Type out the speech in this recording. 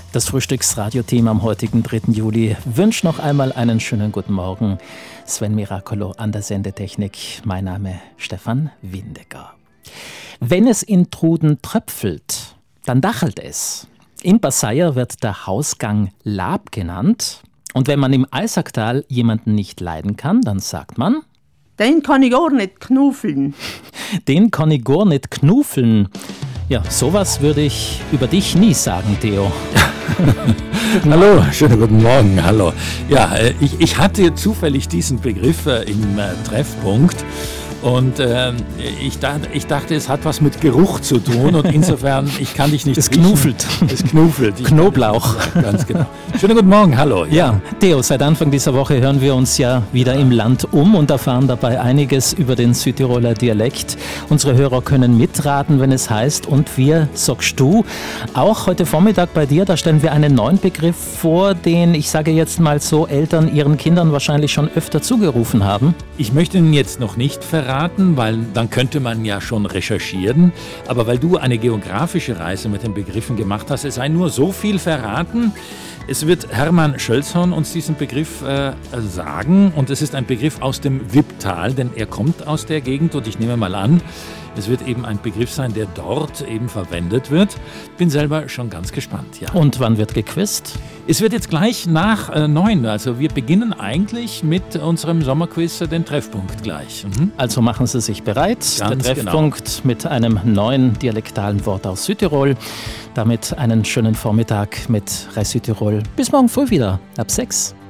Das Frühstücksradio-Team am heutigen 3. Juli wünscht noch einmal einen schönen guten Morgen. Sven Miracolo an der Sendetechnik. Mein Name Stefan Windecker. Wenn es in Truden tröpfelt, dann dachelt es. In Basseier wird der Hausgang Lab genannt. Und wenn man im Eisacktal jemanden nicht leiden kann, dann sagt man: Den kann ich gar nicht knuffeln. Den kann ich gar nicht knuffeln. Ja, sowas würde ich über dich nie sagen, Theo. Hallo, schönen guten Morgen, hallo. Ja, ich hatte zufällig diesen Begriff im Treffpunkt und ich dachte, es hat was mit Geruch zu tun und insofern, ich kann dich nicht Es riechen. knuffelt. Es knuffelt. Knoblauch. Ja, ganz genau. Schönen guten Morgen, hallo. Ja, Theo, seit Anfang dieser Woche hören wir uns ja wieder im Land um und erfahren dabei einiges über den Südtiroler Dialekt. Unsere Hörer können mitraten, wenn es heißt "Und wir", sagst du. Auch heute Vormittag bei dir, da stellen wir einen neuen Begriff vor, den, ich sage jetzt mal so, Eltern ihren Kindern wahrscheinlich schon öfter zugerufen haben. Ich möchte ihn jetzt noch nicht verraten, weil dann könnte man ja schon recherchieren. Aber weil du eine geografische Reise mit den Begriffen gemacht hast, es sei nur so viel verraten. Es wird Hermann Schölzhorn uns diesen Begriff sagen und es ist ein Begriff aus dem Wipptal, denn er kommt aus der Gegend und ich nehme mal an, es wird eben ein Begriff sein, der dort eben verwendet wird. Bin selber schon ganz gespannt, ja. Und wann wird gequizt? Es wird jetzt gleich nach 9, also wir beginnen eigentlich mit unserem Sommerquiz, den Treffpunkt gleich. Also machen Sie sich bereit. Ganz Der Treffpunkt mit einem neuen dialektalen Wort aus Südtirol. Damit einen schönen Vormittag mit Reis Südtirol. Bis morgen früh wieder, ab 6.